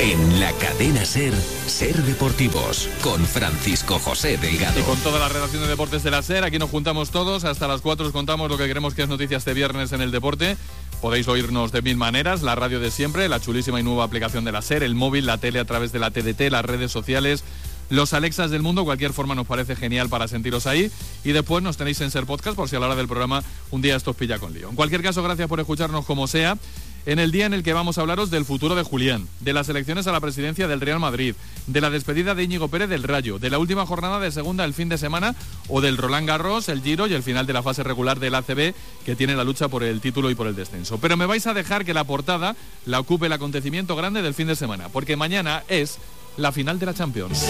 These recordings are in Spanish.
En la cadena SER, SER Deportivos, con Francisco José Delgado. Y con toda la redacción de deportes de la SER, aquí nos juntamos todos. Hasta las 4 os contamos lo que queremos que es noticia este viernes en el deporte. Podéis oírnos de mil maneras, la radio de siempre, la chulísima y nueva aplicación de la SER, el móvil, la tele a través de la TDT, las redes sociales, los Alexas del mundo. Cualquier forma nos parece genial para sentiros ahí. Y después nos tenéis en SER Podcast por si a la hora del programa un día esto os pilla con lío. En cualquier caso, gracias por escucharnos como sea. En el día en el que vamos a hablaros del futuro de Julián, de las elecciones a la presidencia del Real Madrid, de la despedida de Íñigo Pérez del Rayo, de la última jornada de segunda el fin de semana o del Roland Garros, el Giro y el final de la fase regular del ACB que tiene la lucha por el título y por el descenso. Pero me vais a dejar que la portada la ocupe el acontecimiento grande del fin de semana, porque mañana es la final de la Champions.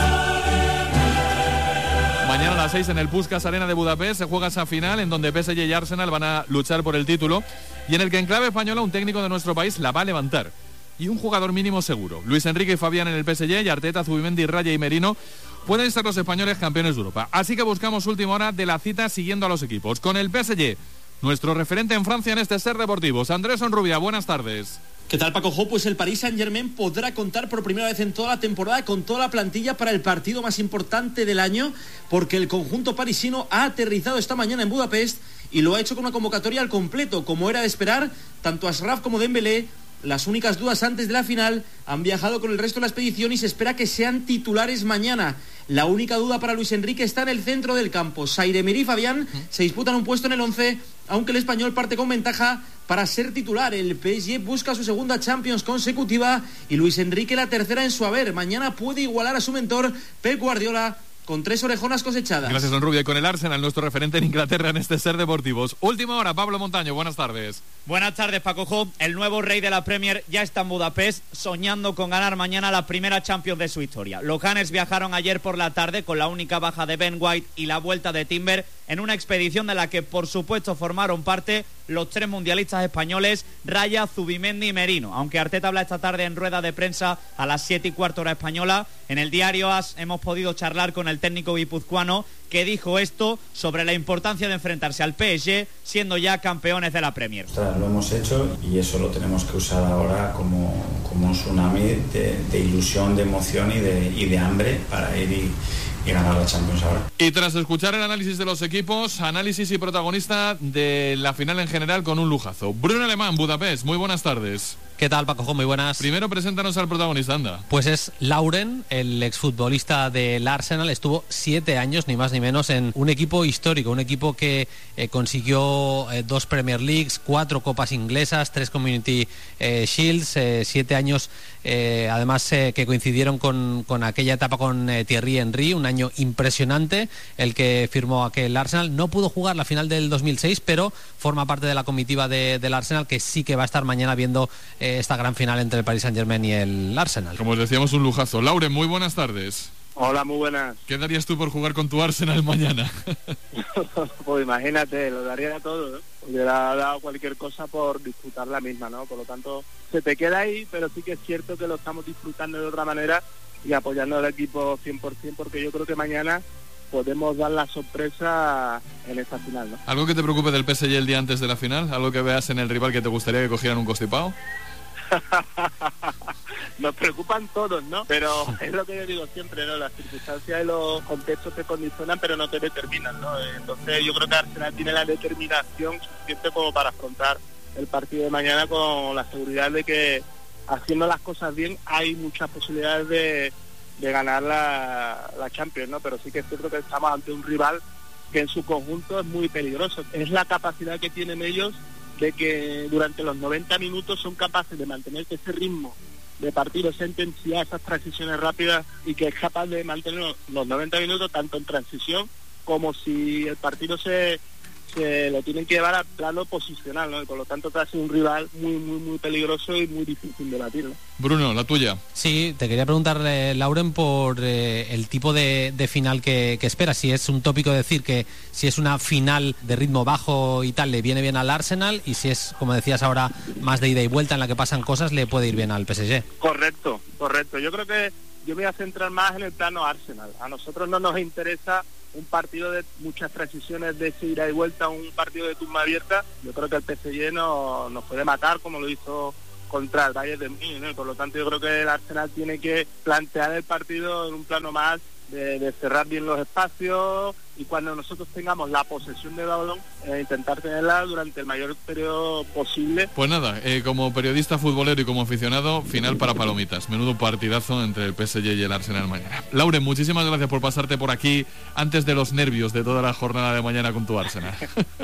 Mañana a las 6 en el Puskás Arena de Budapest se juega esa final en donde PSG y Arsenal van a luchar por el título y en el que en clave española un técnico de nuestro país la va a levantar. Y un jugador mínimo seguro. Luis Enrique y Fabián en el PSG y Arteta, Zubimendi, Raya y Merino pueden ser los españoles campeones de Europa. Así que buscamos última hora de la cita siguiendo a los equipos. Con el PSG, nuestro referente en Francia en este SER Deportivos. Andrés Onrubia, buenas tardes. ¿Qué tal, Paco Jo? Pues el Paris Saint-Germain podrá contar por primera vez en toda la temporada con toda la plantilla para el partido más importante del año, porque el conjunto parisino ha aterrizado esta mañana en Budapest y lo ha hecho con una convocatoria al completo. Como era de esperar, tanto Achraf como Dembélé, las únicas dudas antes de la final, han viajado con el resto de la expedición y se espera que sean titulares mañana. La única duda para Luis Enrique está en el centro del campo. Saïd Emery y Fabián se disputan un puesto en el 11, aunque el español parte con ventaja para ser titular. El PSG busca su segunda Champions consecutiva y Luis Enrique la tercera en su haber. Mañana puede igualar a su mentor Pep Guardiola con 3 orejonas cosechadas. Gracias, don Rubio. Y con el Arsenal, nuestro referente en Inglaterra en este SER Deportivos. Última hora, Pablo Montaño, buenas tardes. Buenas tardes, Paco Jo. El nuevo rey de la Premier ya está en Budapest, soñando con ganar mañana la primera Champions de su historia. Los Gunners viajaron ayer por la tarde con la única baja de Ben White y la vuelta de Timber en una expedición de la que, por supuesto, formaron parte los 3 mundialistas españoles, Raya, Zubimendi y Merino. Aunque Arteta habla esta tarde en rueda de prensa a las 7:15 hora española, en el diario AS hemos podido charlar con el técnico guipuzcoano, que dijo esto sobre la importancia de enfrentarse al PSG siendo ya campeones de la Premier. Lo hemos hecho y eso lo tenemos que usar ahora como un tsunami de ilusión, de emoción y de hambre para ir y ganar la Champions ahora. Y tras escuchar el análisis de los equipos, análisis y protagonista de la final en general con un lujazo. Bruno Alemán, Budapest, muy buenas tardes. ¿Qué tal, Paco? Muy buenas. Primero preséntanos al protagonista, anda. Pues es Lauren, el exfutbolista del Arsenal. Estuvo 7 años, ni más ni menos, en un equipo histórico, un equipo que consiguió 2 Premier Leagues, 4 copas inglesas, 3 Community Shields, 7 años además que coincidieron con aquella etapa con Thierry Henry, un año impresionante el que firmó aquel Arsenal. No pudo jugar la final del 2006, pero forma parte de la comitiva del Arsenal, que sí que va a estar mañana viendo esta gran final entre el Paris Saint-Germain y el Arsenal. Como os decíamos, un lujazo. Lauren, muy buenas tardes. Hola, muy buenas. ¿Qué darías tú por jugar con tu Arsenal mañana? Pues imagínate, lo daría todo, ¿no? Hubiera dado cualquier cosa por disfrutar la misma, ¿no? Por lo tanto, se te queda ahí, pero sí que es cierto que lo estamos disfrutando de otra manera y apoyando al equipo 100%, porque yo creo que mañana podemos dar la sorpresa en esta final, ¿no? ¿Algo que te preocupe del PSG el día antes de la final? ¿Algo que veas en el rival que te gustaría que cogieran un constipado? Nos preocupan todos, ¿no? Pero es lo que yo digo siempre, ¿no? Las circunstancias y los contextos te condicionan, pero no te determinan, ¿no? Entonces yo creo que Arsenal tiene la determinación suficiente como para afrontar el partido de mañana con la seguridad de que haciendo las cosas bien hay muchas posibilidades de ganar la Champions, ¿no? Pero sí que es cierto que estamos ante un rival que en su conjunto es muy peligroso. Es la capacidad que tienen ellos de que durante los 90 minutos son capaces de mantener ese ritmo de partido, esa intensidad, esas transiciones rápidas, y que es capaz de mantener los 90 minutos tanto en transición como si el partido se lo tienen que llevar al plano posicional, ¿no? Y por lo tanto te hace un rival muy, muy, muy peligroso y muy difícil de batir, ¿no? Bruno, la tuya. Sí, te quería preguntar, Lauren, por el tipo de final que esperas. Si es un tópico decir que si es una final de ritmo bajo y tal, le viene bien al Arsenal, y si es, como decías ahora, más de ida y vuelta en la que pasan cosas, le puede ir bien al PSG. Correcto. Yo creo que yo me voy a centrar más en el plano Arsenal. A nosotros no nos interesa un partido de muchas transiciones de ese ida y vuelta, un partido de tumba abierta. Yo creo que el PSG nos puede matar, como lo hizo contra el Bayern de Múnich, ¿no? Por lo tanto, yo creo que el Arsenal tiene que plantear el partido en un plano más de cerrar bien los espacios, y cuando nosotros tengamos la posesión de balón, intentar tenerla durante el mayor periodo posible. Pues nada, como periodista futbolero y como aficionado, final para palomitas. Menudo partidazo entre el PSG y el Arsenal mañana. Lauren, muchísimas gracias por pasarte por aquí antes de los nervios de toda la jornada de mañana con tu Arsenal.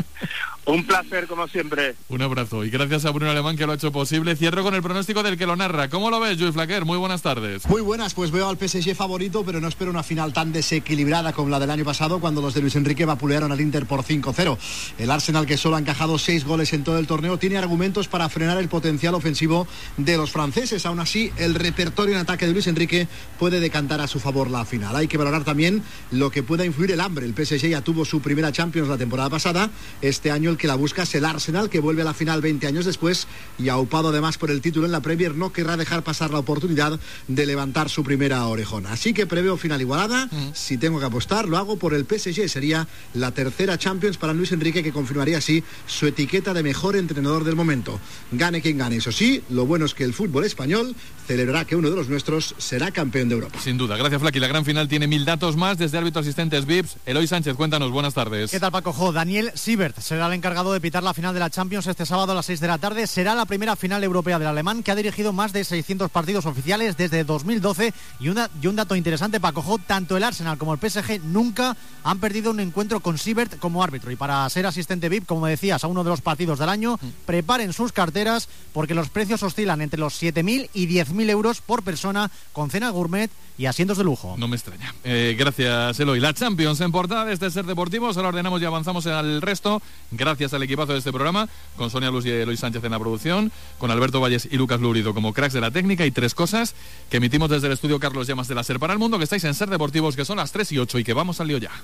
Un placer, como siempre. Un abrazo, y gracias a Bruno Alemán, que lo ha hecho posible. Cierro con el pronóstico del que lo narra. ¿Cómo lo ves, Lluís Flaquer? Muy buenas tardes. Muy buenas, pues veo al PSG favorito, pero no espero una final tan desequilibrada como la del año pasado, cuando los de Luis Enrique vapulearon al Inter por 5-0. El Arsenal, que solo ha encajado 6 goles en todo el torneo, tiene argumentos para frenar el potencial ofensivo de los franceses. Aún así, el repertorio en ataque de Luis Enrique puede decantar a su favor la final. Hay que valorar también lo que pueda influir el hambre. El PSG ya tuvo su primera Champions la temporada pasada. Este año el que la busca es el Arsenal, que vuelve a la final 20 años después, y aupado además por el título en la Premier, no querrá dejar pasar la oportunidad de levantar su primera orejona. Así que preveo final igualada. Si tengo que apostar, lo hago por el PSG. Sería la tercera Champions para Luis Enrique, que confirmaría así su etiqueta de mejor entrenador del momento. Gane quien gane. Eso sí, lo bueno es que el fútbol español celebrará que uno de los nuestros será campeón de Europa. Sin duda. Gracias, Flaqui. La gran final tiene 1000 datos más desde árbitro asistentes VIPs. Eloy Sánchez, cuéntanos. Buenas tardes. ¿Qué tal, Paco Jo? Daniel Siebert será el encargado de pitar la final de la Champions este sábado a las 6 de la tarde. Será la primera final europea del alemán, que ha dirigido más de 600 partidos oficiales desde 2012. Y un dato interesante, Paco Jo, tanto el Arsenal como el PSG nunca han perdido un encuentro con Siebert como árbitro. Y para ser asistente VIP, como decías, a uno de los partidos del año, preparen sus carteras, porque los precios oscilan entre los 7.000 y 10.000 euros por persona, con cena gourmet y asientos de lujo. No me extraña. Gracias, Eloy. La Champions en portada de este Ser Deportivos. Ahora ordenamos y avanzamos al resto, gracias al equipazo de este programa, con Sonia Luz y Eloy Sánchez en la producción, con Alberto Valles y Lucas Lurido como cracks de la técnica, y 3 cosas que emitimos desde el estudio Carlos Llamas de la SER para el mundo, que estáis en Ser Deportivos, que son las 3:08 y que vamos al lío ya.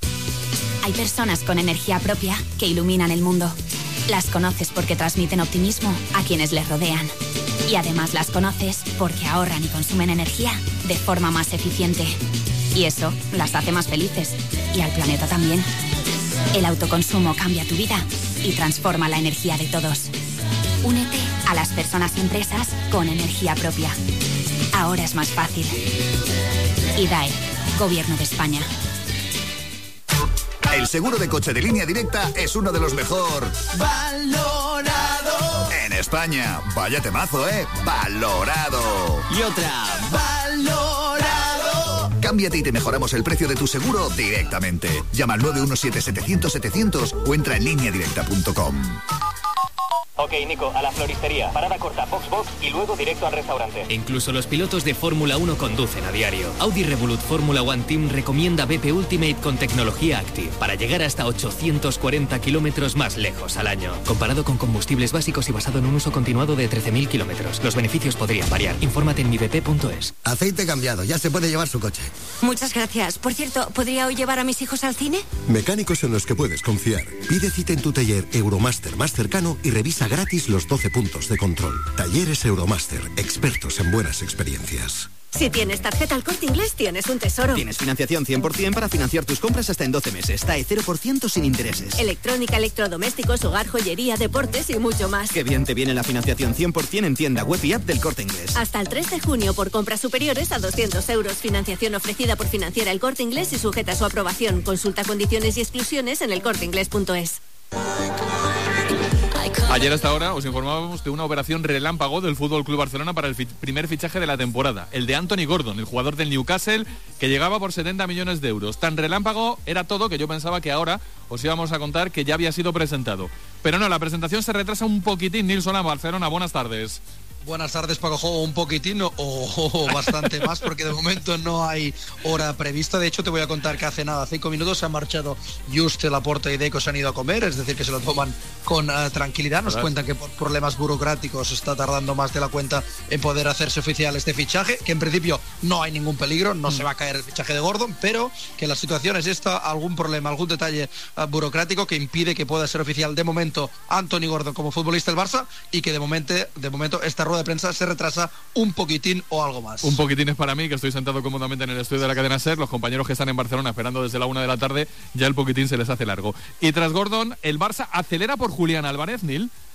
Hay personas con energía propia que iluminan el mundo. Las conoces porque transmiten optimismo a quienes les rodean. Y además las conoces porque ahorran y consumen energía de forma más eficiente. Y eso las hace más felices. Y al planeta también. El autoconsumo cambia tu vida y transforma la energía de todos. Únete a las personas y empresas con energía propia. Ahora es más fácil. IDAE, Gobierno de España. El seguro de coche de Línea Directa es uno de los mejor valorado en España. Vaya temazo, valorado. Y otra, valorado. Cámbiate y te mejoramos el precio de tu seguro directamente. Llama al 917-700-700 o entra en lineadirecta.com. Ok, Nico, a la floristería. Parada corta, Box y luego directo al restaurante. Incluso los pilotos de Fórmula 1 conducen a diario. Audi Revolut Fórmula 1 Team recomienda BP Ultimate con tecnología Active para llegar hasta 840 kilómetros más lejos al año. Comparado con combustibles básicos y basado en un uso continuado de 13.000 kilómetros. Los beneficios podrían variar. Infórmate en mibp.es. Aceite cambiado, ya se puede llevar su coche. Muchas gracias. Por cierto, ¿podría hoy llevar a mis hijos al cine? Mecánicos en los que puedes confiar. Pide cita en tu taller Euromaster más cercano y revisa gratis los 12 puntos de control. Talleres Euromaster, expertos en buenas experiencias. Si tienes tarjeta El Corte Inglés, tienes un tesoro. Tienes financiación 100% para financiar tus compras hasta en 12 meses. TAE 0% sin intereses. Electrónica, electrodomésticos, hogar, joyería, deportes y mucho más. Qué bien te viene la financiación 100% en tienda web y app del Corte Inglés. Hasta el 3 de junio por compras superiores a 200 euros. Financiación ofrecida por Financiera El Corte Inglés y sujeta a su aprobación. Consulta condiciones y exclusiones en elcorteinglés.es. Ayer hasta ahora os informábamos de una operación relámpago del FC Barcelona para el primer fichaje de la temporada, el de Anthony Gordon, el jugador del Newcastle, que llegaba por 70 millones de euros. Tan relámpago era todo que yo pensaba que ahora os íbamos a contar que ya había sido presentado. Pero no, la presentación se retrasa un poquitín. Nilson a Barcelona, buenas tardes. Buenas tardes, Paco Jo, un poquitín o bastante más, porque de momento no hay hora prevista. De hecho, te voy a contar que hace nada, 5 minutos, se han marchado Juste, Laporta y Deco, se han ido a comer, es decir, que se lo toman con tranquilidad. Nos cuentan que por problemas burocráticos está tardando más de la cuenta en poder hacerse oficial este fichaje, que en principio no hay ningún peligro, no se va a caer el fichaje de Gordon, pero que la situación es esta, algún problema, algún detalle burocrático que impide que pueda ser oficial de momento Anthony Gordon como futbolista del Barça, y que de momento esta rueda de prensa se retrasa un poquitín o algo más. Un poquitín es para mí, que estoy sentado cómodamente en el estudio de la cadena SER. Los compañeros que están en Barcelona esperando desde la 1 de la tarde, ya el poquitín se les hace largo. Y tras Gordon, el Barça acelera por Julián Álvarez, Nil.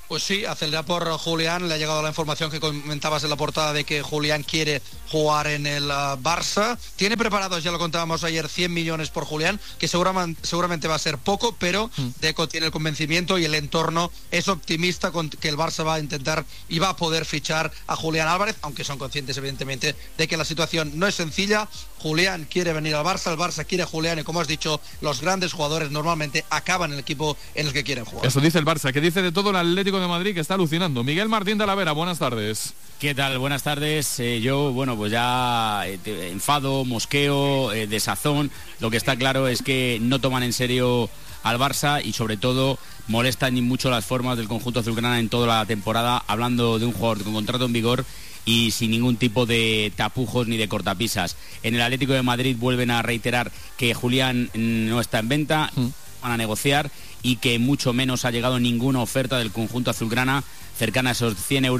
Pues sí, acelerar por Julián. Le ha llegado la información que comentabas en la portada de que Julián quiere jugar en el Barça. Tiene preparados, ya lo contábamos ayer, 100 millones por Julián, que seguramente va a ser poco, pero Deco tiene el convencimiento y el entorno es optimista con que el Barça va a intentar y va a poder fichar a Julián Álvarez, aunque son conscientes evidentemente de que la situación no es sencilla. Julián quiere venir al Barça, el Barça quiere a Julián y, como has dicho, los grandes jugadores normalmente acaban en el equipo en el que quieren jugar. Eso dice el Barça, que dice de todo el Atlético de Madrid, que está alucinando. Miguel Martín de la Vera, buenas tardes. ¿Qué tal? Buenas tardes. Yo, pues ya enfado, mosqueo, desazón. Lo que está claro es que no toman en serio al Barça y sobre todo molestan mucho las formas del conjunto azulgrana en toda la temporada, hablando de un jugador con contrato en vigor y sin ningún tipo de tapujos ni de cortapisas. En el Atlético de Madrid vuelven a reiterar que Julián no está en venta, van a negociar y que mucho menos ha llegado ninguna oferta del conjunto azulgrana cercana a esos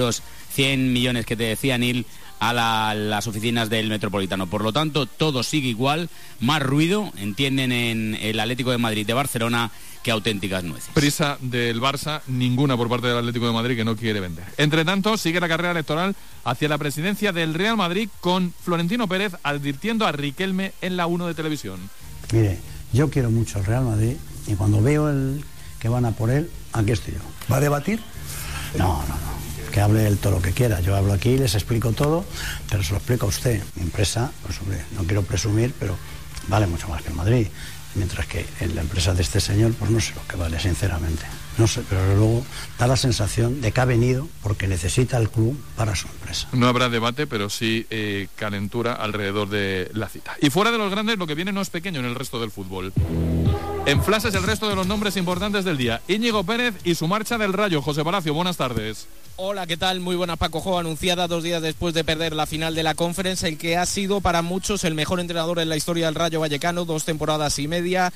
100 millones que te decía Neil, a las oficinas del Metropolitano. Por lo tanto, todo sigue igual, más ruido, entienden en el Atlético de Madrid de Barcelona, que auténticas nueces. Prisa del Barça, ninguna por parte del Atlético de Madrid, que no quiere vender. Entre tanto, sigue la carrera electoral hacia la presidencia del Real Madrid, con Florentino Pérez advirtiendo a Riquelme en la 1 de televisión. Mire, yo quiero mucho al Real Madrid y cuando veo que van a por él, aquí estoy yo. ¿Va a debatir? No. Que hable él todo lo que quiera. Yo hablo aquí, les explico todo, pero se lo explico a usted. Mi empresa, pues hombre, no quiero presumir, pero vale mucho más que el Madrid. Mientras que en la empresa de este señor, pues no sé lo que vale, sinceramente. No sé, pero luego da la sensación de que ha venido porque necesita el club para su empresa. No habrá debate, pero sí calentura alrededor de la cita. Y fuera de los grandes, lo que viene no es pequeño en el resto del fútbol. En flashes el resto de los nombres importantes del día. Íñigo Pérez y su marcha del Rayo. José Palacio, buenas tardes. Hola, ¿qué tal? Muy buenas, Paco Jo. Anunciada 2 días después de perder la final de la Conference, el que ha sido para muchos el mejor entrenador en la historia del Rayo Vallecano, 2 temporadas y media,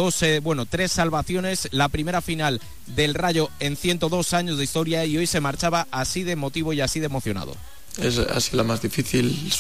3 salvaciones, la primera final del Rayo en 102 años de historia, y hoy se marchaba así de emotivo y así de emocionado. Ha sido la más difícil,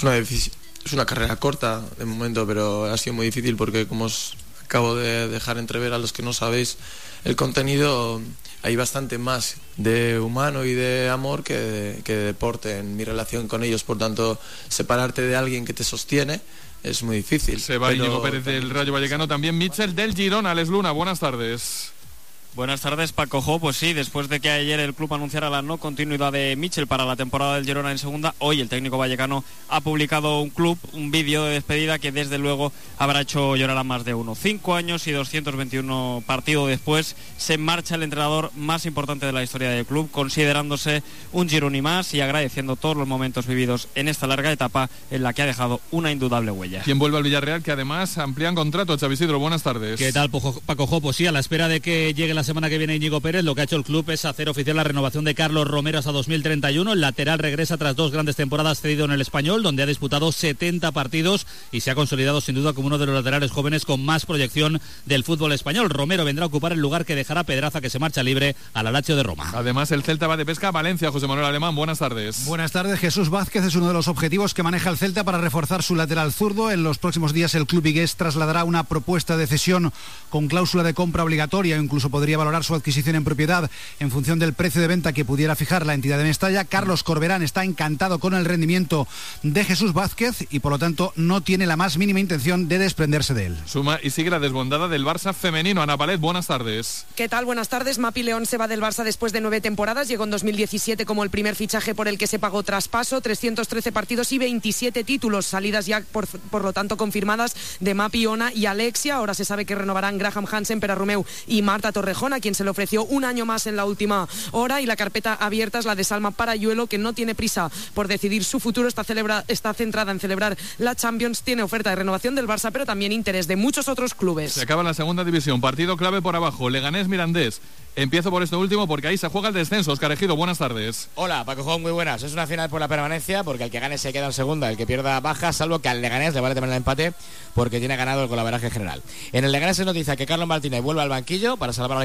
es una carrera corta de momento, pero ha sido muy difícil porque, como os acabo de dejar entrever a los que no sabéis el contenido, hay bastante más de humano y de amor que de deporte en mi relación con ellos. Por tanto, separarte de alguien que te sostiene es muy difícil. Se va Íñigo Pérez del Rayo Vallecano, también Mitchell del Girona. Alex Luna, buenas tardes. Buenas tardes, Paco Jo. Pues sí, después de que ayer el club anunciara la no continuidad de Mitchell para la temporada del Girona en segunda, hoy el técnico vallecano ha publicado un vídeo de despedida que desde luego habrá hecho llorar a más de uno. 5 años y 221 partidos después, se marcha el entrenador más importante de la historia del club, considerándose un gironí más y agradeciendo todos los momentos vividos en esta larga etapa en la que ha dejado una indudable huella. Quien vuelve al Villarreal, que además amplían contrato. Xavi Isidro, buenas tardes. ¿Qué tal, Paco Jo? Pues sí, a la espera de que llegue la semana que viene Íñigo Pérez, lo que ha hecho el club es hacer oficial la renovación de Carlos Romero hasta 2031. El lateral regresa tras 2 grandes temporadas cedido en el Español, donde ha disputado 70 partidos y se ha consolidado sin duda como uno de los laterales jóvenes con más proyección del fútbol español. Romero vendrá a ocupar el lugar que dejará Pedraza, que se marcha libre al Lazio de Roma. Además, el Celta va de pesca a Valencia. José Manuel Alemán, buenas tardes. Buenas tardes. Jesús Vázquez es uno de los objetivos que maneja el Celta para reforzar su lateral zurdo. En los próximos días el club vigués trasladará una propuesta de cesión con cláusula de compra obligatoria, o incluso podría valorar su adquisición en propiedad en función del precio de venta que pudiera fijar la entidad de Mestalla. Carlos Corberán está encantado con el rendimiento de Jesús Vázquez y por lo tanto no tiene la más mínima intención de desprenderse de él. Suma y sigue la desbandada del Barça femenino. Ana Palet, buenas tardes. ¿Qué tal? Buenas tardes. Mapi León se va del Barça después de 9 temporadas. Llegó en 2017 como el primer fichaje por el que se pagó traspaso, 313 partidos y 27 títulos. Salidas ya por lo tanto confirmadas de Mapi, Ona y Alexia. Ahora se sabe que renovarán Graham Hansen, Pera Romeu y Marta Torrejón, a quien se le ofreció un año más en la última hora, y la carpeta abierta es la de Salma Parayuelo, que no tiene prisa por decidir su futuro, está centrada en celebrar la Champions, tiene oferta de renovación del Barça, pero también interés de muchos otros clubes. Se acaba la segunda división, partido clave por abajo, Leganés-Mirandés. Empiezo por esto último porque ahí se juega el descenso. Óscar Ejido, buenas tardes. Hola, Paco Jón, muy buenas. Es una final por la permanencia porque el que gane se queda en segunda, el que pierda baja, salvo que al Leganés le vale también el empate porque tiene ganado el golaveraje general. En el Leganés se noticia que Carlos Martínez vuelve al banquillo para salvar al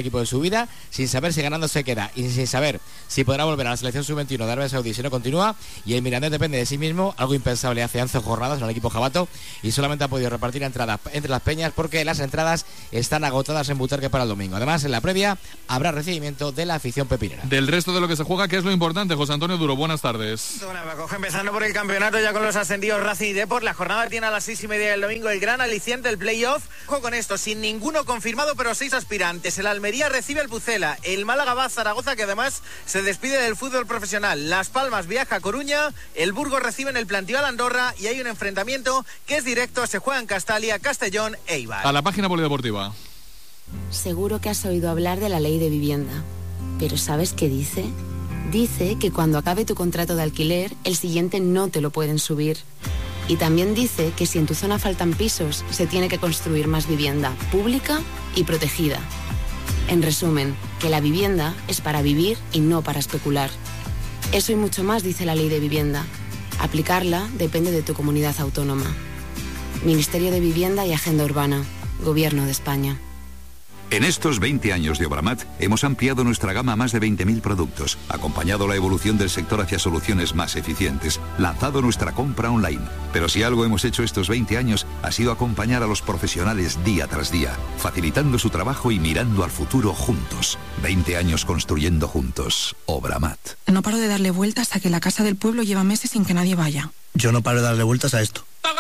equipo de su vida, sin saber si ganando se queda y sin saber si podrá volver a la selección sub-21 de Arabia Saudí si no continúa. Y el Mirandés depende de sí mismo, algo impensable hace 11 jornadas en el equipo jabato, y solamente ha podido repartir entradas entre las peñas porque las entradas están agotadas en Butarque para el domingo. Además, en la previa habrá recibimiento de la afición pepinera. Del resto de lo que se juega, ¿qué es lo importante? José Antonio Duro, buenas tardes. Bueno, Paco, empezando por el campeonato ya con los ascendidos Racing y Depor. La jornada tiene a las 6:30 del domingo el gran aliciente, el playoff. Ojo con esto, sin ninguno confirmado, pero 6 aspirantes. El Almería recibe al Pucela, el Málaga va a Zaragoza, que además se despide del fútbol profesional. Las Palmas viaja a Coruña, el Burgos recibe en el Plantival Andorra y hay un enfrentamiento que es directo, se juega en Castalia, Castellón e Eibar. A la página polideportiva. Seguro que has oído hablar de la ley de vivienda, pero ¿sabes qué dice? Dice que cuando acabe tu contrato de alquiler, el siguiente no te lo pueden subir. Y también dice que si en tu zona faltan pisos, se tiene que construir más vivienda pública y protegida. En resumen, que la vivienda es para vivir y no para especular. Eso y mucho más dice la ley de vivienda. Aplicarla depende de tu comunidad autónoma. Ministerio de Vivienda y Agenda Urbana, Gobierno de España. En estos 20 años de Obramat hemos ampliado nuestra gama a más de 20.000 productos, acompañado la evolución del sector hacia soluciones más eficientes, lanzado nuestra compra online. Pero si algo hemos hecho estos 20 años ha sido acompañar a los profesionales día tras día, facilitando su trabajo y mirando al futuro juntos. 20 años construyendo juntos. Obramat. No paro de darle vueltas a que la casa del pueblo lleva meses sin que nadie vaya. Yo no paro de darle vueltas a esto.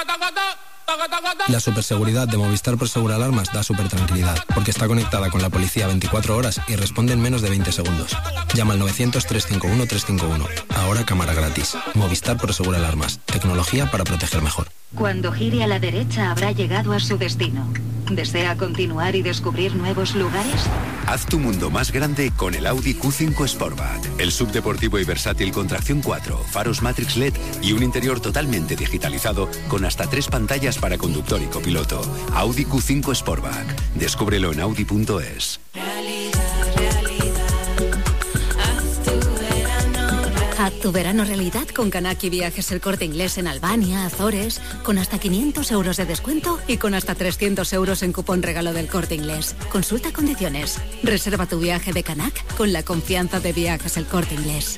La superseguridad de Movistar Prosegur Alarmas da supertranquilidad, porque está conectada con la policía 24 horas y responde en menos de 20 segundos. Llama al 900-351-351. Ahora cámara gratis. Movistar Prosegur Alarmas. Tecnología para proteger mejor. Cuando gire a la derecha habrá llegado a su destino. ¿Desea continuar y descubrir nuevos lugares? Haz tu mundo más grande con el Audi Q5 Sportback. El subdeportivo y versátil con tracción 4, faros Matrix LED y un interior totalmente digitalizado con hasta 3 pantallas para conductor y copiloto. Audi Q5 Sportback. Descúbrelo en audi.es. Haz tu verano realidad con Kanaki Viajes El Corte Inglés en Albania, Azores, con hasta 500 euros de descuento y con hasta 300 euros en cupón regalo del Corte Inglés. Consulta condiciones. Reserva tu viaje de Kanak con la confianza de Viajes El Corte Inglés.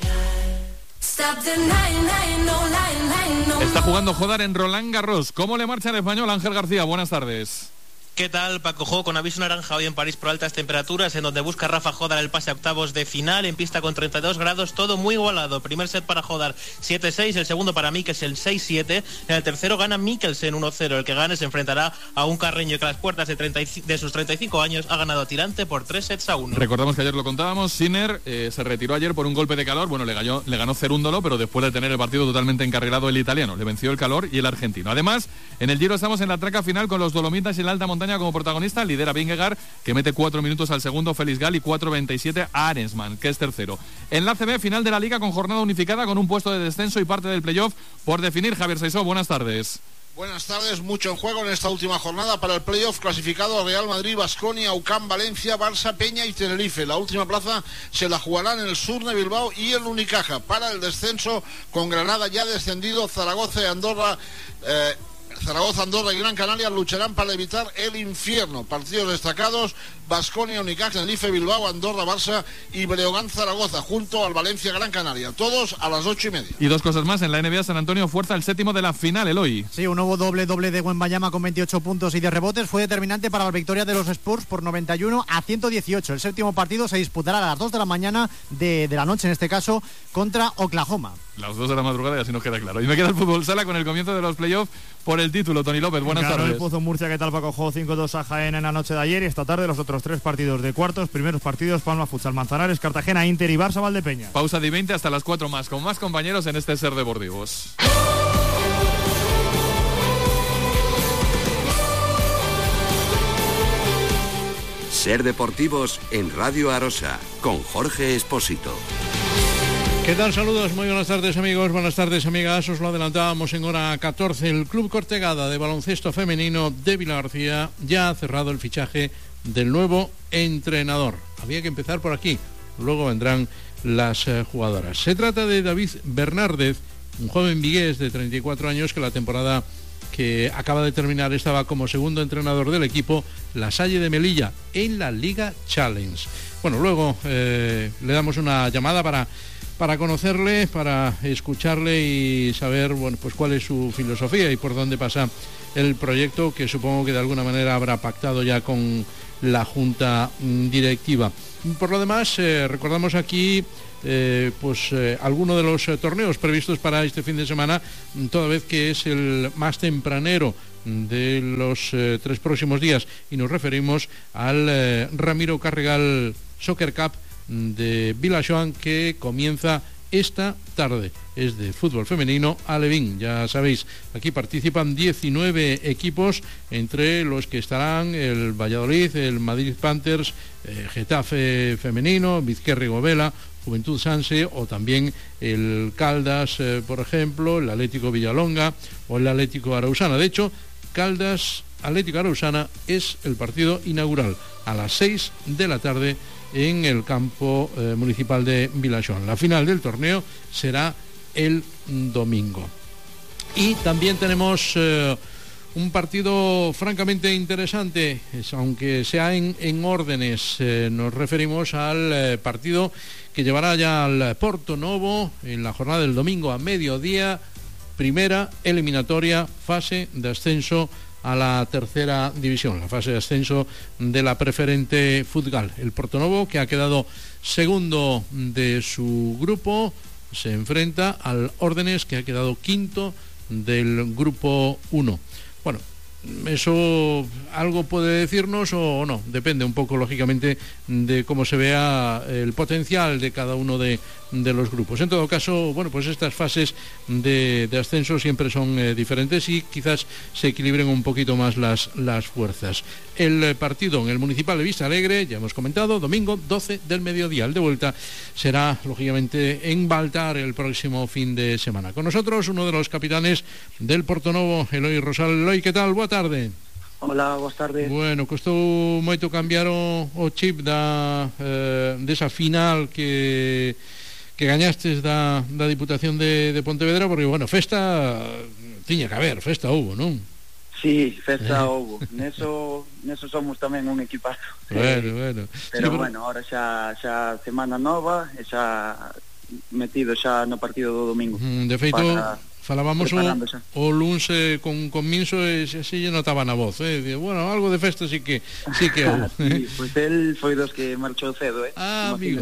Está jugando Jodar en Roland Garros. ¿Cómo le marcha el español? Ángel García, buenas tardes. ¿Qué tal, Paco Jo? Con aviso naranja hoy en París por altas temperaturas, en donde busca Rafa Jodar el pase a octavos de final, en pista con 32 grados, todo muy igualado. Primer set para Jodar 7-6, el segundo para Mikkelsen 6-7, en el tercero gana Mikkelsen 1-0. El que gane se enfrentará a un Carreño que a las puertas de sus 35 años ha ganado a Tirante por 3-1. Recordamos que ayer lo contábamos, Sinner se retiró ayer por un golpe de calor. Bueno, le ganó Cerúndolo, pero después de tener el partido totalmente encarrilado el italiano. Le venció el calor y el argentino. Además, en el Giro estamos en la traca final con los Dolomitas y la alta montaña como protagonista. Lidera Vingegaard, que mete 4 minutos al segundo, Félix Gal, y 4.27 a Arensman, que es tercero. En la ACB, final de la Liga con jornada unificada, con un puesto de descenso y parte del playoff por definir. Javier Saisó, buenas tardes. Buenas tardes, mucho en juego en esta última jornada para el playoff clasificado Real Madrid, Baskonia, UCAM, Valencia, Barça, Peña y Tenerife. La última plaza se la jugarán en el sur de Bilbao y el Unicaja. Para el descenso, con Granada ya descendido, Zaragoza y Andorra... Zaragoza, Andorra y Gran Canaria lucharán para evitar el infierno. Partidos destacados: Baskonia, Unicaja, Tenerife, Bilbao, Andorra, Barça y Breogán, Zaragoza, junto al Valencia, Gran Canaria. Todos a las 8:30. Y dos cosas más: en la NBA, San Antonio fuerza el séptimo de la final, Eloy. Sí, un nuevo doble de Wembanyama con 28 puntos y 10 rebotes fue determinante para la victoria de los Spurs por 91-118. El séptimo partido se disputará a las 2 de la mañana de la noche, en este caso, contra Oklahoma. Las 2 de la madrugada y así nos queda claro. Y me queda el fútbol sala con el comienzo de los playoffs por el título. Tony López, buenas tardes. El Pozo Murcia, ¿qué tal, Paco Jo? 5-2 a Jaén en la noche de ayer, y esta tarde los otros 3 partidos de cuartos. Primeros partidos: Palma Futsal Manzanares, Cartagena, Inter y Barça Valdepeña. Pausa de 20 hasta las 4 más, con más compañeros en este Ser Deportivos. Ser Deportivos en Radio Arosa, con Jorge Espósito. ¿Qué tal? Saludos, muy buenas tardes, amigos, buenas tardes, amigas. Os lo adelantábamos en hora 14. El Club Cortegada de baloncesto femenino de Vilagarcía ya ha cerrado el fichaje del nuevo entrenador. Había que empezar por aquí, luego vendrán las jugadoras. Se trata de David Bernárdez, un joven vigués de 34 años que la temporada que acaba de terminar, estaba como segundo entrenador del equipo La Salle de Melilla en la Liga Challenge. Bueno, luego le damos una llamada para conocerle, para escucharle y saber, bueno, pues cuál es su filosofía y por dónde pasa el proyecto, que supongo que de alguna manera habrá pactado ya con la junta directiva. Por lo demás, recordamos aquí alguno de los torneos previstos para este fin de semana, toda vez que es el más tempranero de los 3 próximos días, y nos referimos al Ramiro Carregal Soccer Cup de Vilajoan, que comienza esta tarde. Es de fútbol femenino alevín, ya sabéis, aquí participan 19 equipos, entre los que estarán el Valladolid, el Madrid Panthers, Getafe femenino, Vizquerri Govela, Juventud Sanse, o también el Caldas, por ejemplo, el Atlético Villalonga o el Atlético Arausana. De hecho, Caldas Atlético Arausana es el partido inaugural a las 6 de la tarde en el campo municipal de Vilajoan. La final del torneo será el domingo. Y también tenemos un partido francamente interesante, aunque sea en órdenes. Nos referimos al partido que llevará ya al Porto Novo en la jornada del domingo a mediodía, primera eliminatoria, fase de ascenso a la tercera división, la fase de ascenso de la preferente Fútbol. El Porto Novo, que ha quedado segundo de su grupo, se enfrenta al Órdenes, que ha quedado quinto del grupo 1. Bueno, eso algo puede decirnos o no, depende un poco lógicamente de cómo se vea el potencial de cada uno de los grupos. En todo caso, bueno, pues estas fases de ascenso siempre son diferentes y quizás se equilibren un poquito más las fuerzas. El partido en el Municipal de Vista Alegre, ya hemos comentado, domingo 12 del mediodía. El de vuelta será lógicamente en Baltar el próximo fin de semana. Con nosotros uno de los capitanes del Porto Novo, Eloi Rosal. Eloi, ¿qué tal? Boa tarde. Hola, boas tardes. Bueno, costou moito cambiar o chip desa final que gañastes da Diputación de Pontevedra, porque, bueno, festa tiña que haber, festa hubo, non? Sí, festa houbo. Neso somos tamén un equipazo. Bueno. Pero sí, bueno, ahora xa semana nova e xa metido xa no partido do domingo. De feito, falábamos o luns con Minso e así lle notaba na voz, bueno, algo de festa sí que houve. Sí, pois el foi dos que marchou cedo, amigo.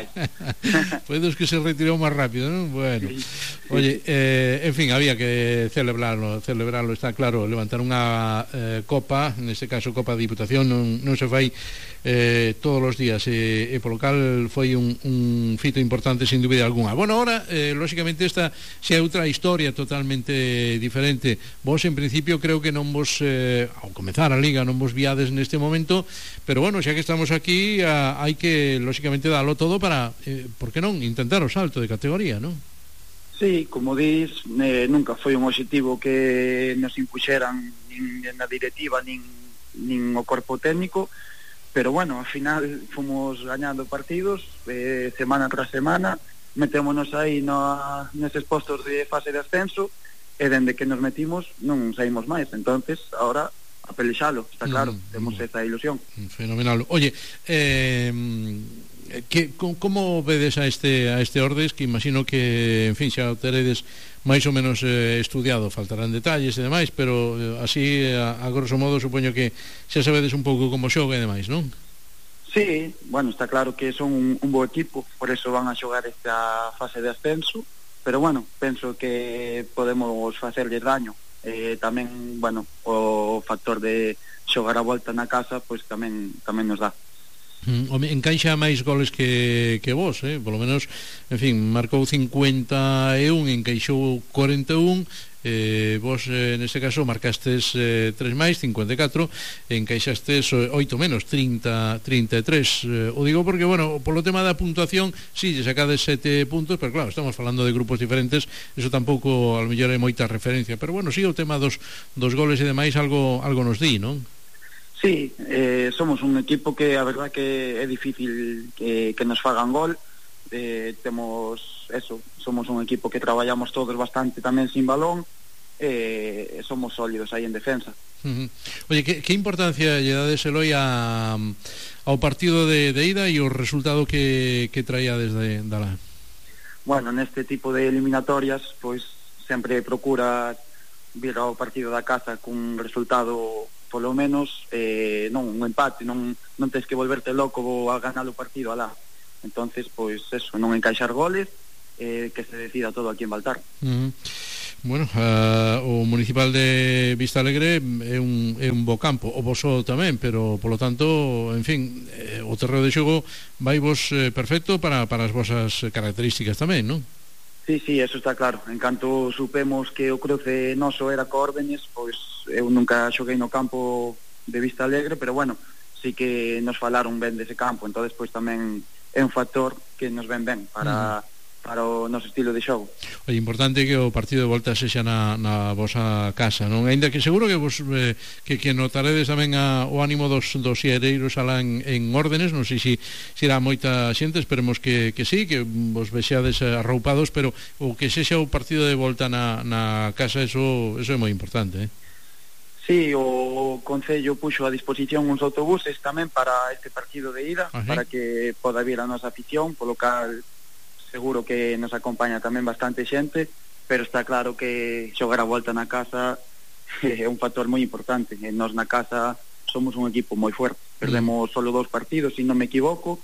Foi dos que se retirou máis rápido, non? Bueno. Sí. Oye, en fin, había que celebrarlo, está claro, levantar unha copa, neste caso Copa de Diputación, non se fai todos os días, e polo cal foi un fito importante sin dúbida alguna. Bueno, ahora, lógicamente, esta xa é outra historia totalmente diferente. Vos, en principio, creo que non vos, ao comezar a Liga, non vos viades neste momento, pero bueno, xa que estamos aquí, hai que, lógicamente, dalo todo para, por que non, intentar o salto de categoría, non? Sí, como dis, nunca foi un objetivo que nos impuxeran nin na directiva, nin o corpo técnico, pero bueno, ao final fomos gañando partidos semana tras semana, metémonos aí neses postos de fase de ascenso, e dende que nos metimos non saímos máis. Entonces, ahora a pelexalo, está claro, temos esa ilusión. Fenomenal. Oye, como vedes a este Ordes, que imagino que, en fin, xa o teredes máis ou menos estudiado, faltarán detalles e demais, pero así, a grosso modo, supoño que xa sabedes un pouco como xoga e demais, non? Sí, bueno, está claro que son un bo equipo, por eso van a xogar esta fase de ascenso, pero bueno, penso que podemos facerles daño. Tamén, bueno, o factor de xogar a volta na casa, pois tamén nos dá. Encaixa máis goles que vos, polo menos, en fin, marcou 51, encaixou 41, vos neste caso marcastes 3 máis, 54, encaixastes 8 menos, 33. O digo porque, bueno, polo tema da puntuación, si, sí, sacades 7 puntos, pero claro, estamos falando de grupos diferentes, eso tampouco a lo mellor é moita referencia, pero bueno, si, sí, o tema dos goles e demais algo nos di, non? Sí, somos un equipo que a verdad que é difícil que nos fagan gol. Temos eso, somos un equipo que traballamos todos bastante tamén sin balón, somos sólidos aí en defensa. Oye, que importancia lle dades eloi ao partido de ida e o resultado que traía desde Dalá? Bueno, neste tipo de eliminatorias pois sempre procura vir ao partido da casa cun resultado polo menos non un empate, non tens que volverte loco a ganar o partido alá. Entonces, pois eso, non encaixar goles, que se decida todo aquí en Baltar. Bueno, o Municipal de Vistalegre é un bo campo, o Boso tamén, pero polo tanto, en fin, o terreo de xogo vai vos perfecto para as vosas características tamén, non? Sí, eso está claro. En canto supemos que o cruce noso era co Órdenes, pois eu nunca xoguei no campo de Vistalegre, pero bueno, sí que nos falaron ben dese campo, entonces pois tamén é un factor que nos ven ben para o noso estilo de xogo. O importante é que o partido de volta sexa na vosa casa, non? Ainda que seguro que vos que notaredes tamén o ánimo dos xereiros alá en Órdenes, non sei se irá moita xente, esperemos que sí, que vos vexades arroupados, pero o que sexa o partido de volta na casa, eso é moi importante, Sí, o Concello puxo a disposición uns autobuses tamén para este partido de ida, para que poda vir a nosa afición, polo cal seguro que nos acompaña tamén bastante xente, pero está claro que xogar a volta na casa é un factor moi importante. Nós na casa somos un equipo moi fuerte, perdemos solo 2 partidos, se non me equivoco,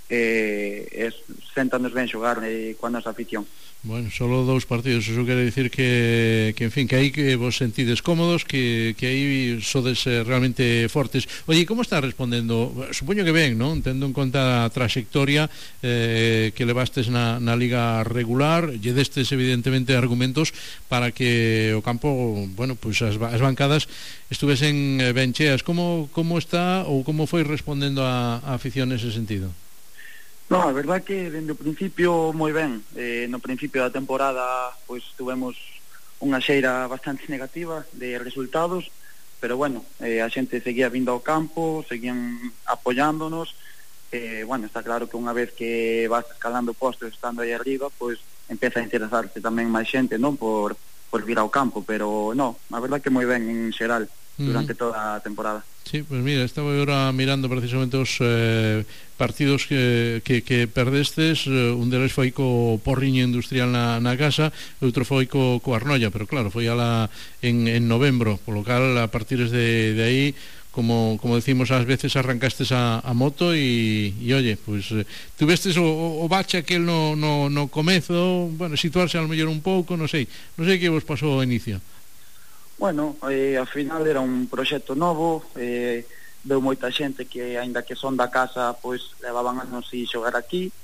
séntanos ben xogar coa nosa afición. Bueno, solo 2 partidos, eso quere dicir que en fin, que aí que vos sentides cómodos, que aí sodes realmente fortes. Oye, como está respondendo? Supoño que ben, non? Tendo en conta a trayectoria que levastes na liga regular, lle destes evidentemente argumentos para que o campo, bueno, pues as bancadas estuvesen ben cheas. Como está ou como foi respondendo a afición nese sentido? No, a verdad que dende o principio moi ben. No principio da temporada pois tuvemos unha xeira bastante negativa de resultados, pero bueno, a xente seguía vindo ao campo, seguían apoiándonos. Bueno, está claro que unha vez que vas escalando postos estando aí arriba, pois empeza a interesarse tamén máis xente, non, por vir ao campo, pero no, a verdad que moi ben en xeral durante toda a temporada. Sí, pues mira, estaba ahora mirando precisamente os partidos que perdestes. Un deles foi co Porriño Industrial na casa, outro foi co Arnoia, pero claro, foi ala en novembro, polo cal a partir de aí, como decimos ás veces, arrancastes a moto e oye, pues tuvestes o bache aquel no comezo, bueno, situarse ao mellor un pouco, non sei que vos pasou ao inicio. Bueno, ao final era un proxecto novo, veu moita xente que, aínda que son da casa, pois levaban anos e xogar aquí,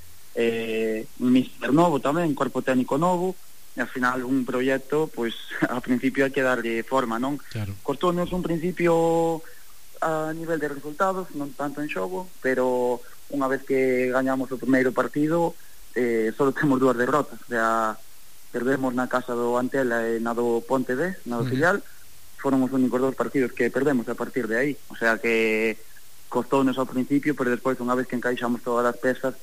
un míster novo tamén, un corpo técnico novo, e ao final un proxecto, pois ao principio hai que darlle forma, non? Claro. Costounos un principio a nivel de resultados, non tanto en xogo, pero unha vez que gañamos o primeiro partido, só temos 2 derrotas, o sea, perdemos na casa do Antela e na do Ponte B, na do filial, foron os únicos 2 partidos que perdemos a partir de aí, o sea que costounos ao principio, pero despois unha vez que encaixamos todas as pezas,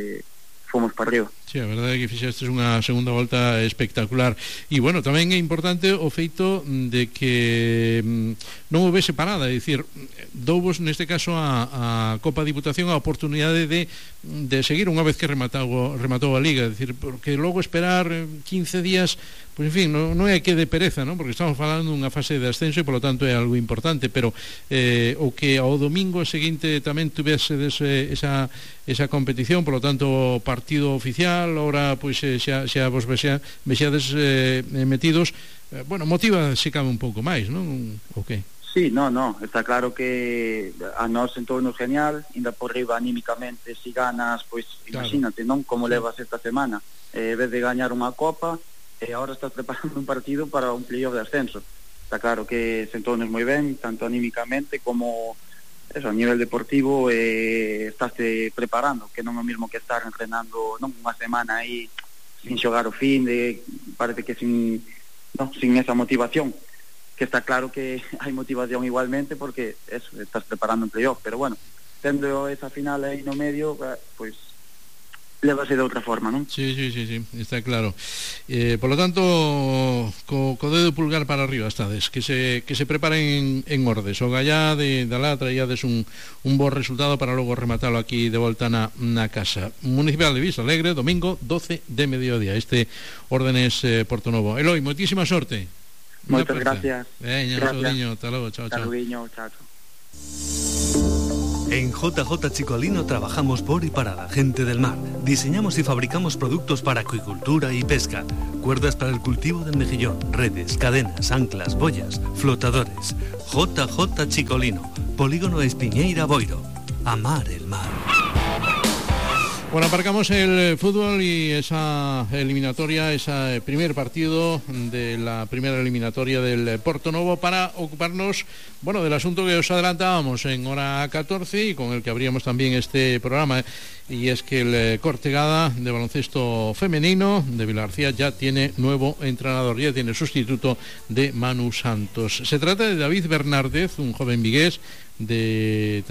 fomos para arriba. Sí, a verdade é que fixestes unha segunda volta espectacular. E bueno, tamén é importante o feito de que non houvese parada, é dicir, douvos neste caso a Copa Diputación a oportunidade de seguir unha vez que rematou a Liga, é dicir, porque logo esperar 15 días, pois en fin, non é que de pereza, non? Porque estamos falando dunha fase de ascenso e polo tanto é algo importante, pero o que ao domingo seguinte tamén tuvesedes esa competición, polo tanto partido oficial, ahora pois xa vos vexades metidos, bueno, motiva se cabe un pouco máis, non? O que? Sí, no, está claro que a nós entornos genial, ainda por riba anímicamente, si ganas, pois imagínate, non? Como levas esta semana, vez de gañar unha copa, agora estás preparando un partido para un playoff de ascenso. Está claro que se entornos moi ben, tanto anímicamente como eso, a nivel deportivo, estás preparando, que non é o mesmo que estar entrenando non unha semana aí sin xogar o fin, parece que sin esa motivación, que está claro que hai motivación igualmente porque eso, estás preparando un playoff, pero bueno, tendo esa final aí no medio, pois lévase de outra forma, non? Sí, está claro. Por lo tanto, co dedo pulgar para arriba estades, que se preparen en ordes. O gallá de alá traíades un bo resultado para logo rematarlo aquí de volta na casa. Municipal de Visto Alegre, domingo 12 de mediodía. Este órdenes Portonovo. Eloi, moitísima sorte. Moitas gracias. Veña, un saludiño, hasta luego, chao. Saludiño, chao. En JJ Chicolino trabajamos por y para la gente del mar. Diseñamos y fabricamos productos para acuicultura y pesca. Cuerdas para el cultivo del mejillón, redes, cadenas, anclas, boyas, flotadores. JJ Chicolino, Polígono Espiñeira Boiro. Amar el mar. Bueno, aparcamos el fútbol y esa eliminatoria, ese primer partido de la primera eliminatoria del Portonovo para ocuparnos, bueno, del asunto que os adelantábamos en hora 14 y con el que abríamos también este programa, y es que el Cortegada de baloncesto femenino de Vilagarcía ya tiene nuevo entrenador, ya tiene sustituto de Manu Santos. Se trata de David Bernárdez, un joven vigués de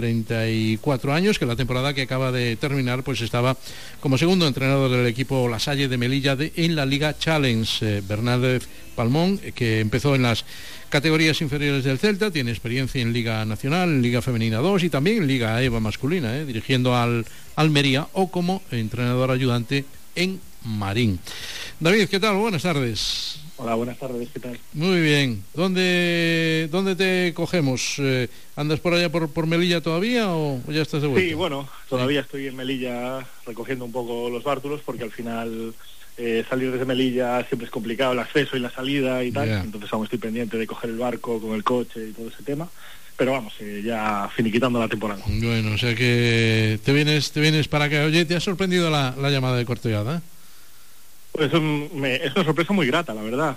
34 años, que la temporada que acaba de terminar pues estaba como segundo entrenador del equipo La Salle de Melilla en la Liga Challenge. Bernárdez Palmón, que empezó en las categorías inferiores del Celta, tiene experiencia en Liga Nacional, en Liga Femenina 2 y también en Liga EVA masculina, dirigiendo al Almería o como entrenador ayudante en Marín. David, ¿qué tal? Buenas tardes. Hola, buenas tardes, ¿qué tal? Muy bien. ¿Dónde te cogemos? ¿Andas por allá por Melilla todavía o ya estás de vuelta? Sí, bueno, todavía estoy en Melilla recogiendo un poco los bártulos porque al final salir desde Melilla siempre es complicado, el acceso y la salida y tal, entonces aún estoy pendiente de coger el barco con el coche y todo ese tema, pero vamos, ya finiquitando la temporada. Bueno, o sea que te vienes para acá. Oye, ¿te ha sorprendido la llamada de Cortegada? Pues es una sorpresa muy grata, la verdad.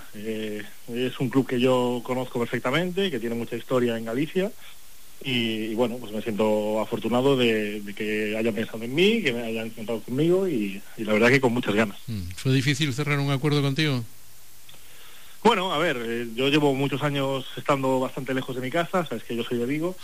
Es un club que yo conozco perfectamente, que tiene mucha historia en Galicia y bueno, pues me siento afortunado de que hayan pensado en mí, que me hayan contado conmigo y la verdad que con muchas ganas. ¿Fue difícil cerrar un acuerdo contigo? Bueno, a ver, yo llevo muchos años estando bastante lejos de mi casa, sabes que yo soy de Vigo,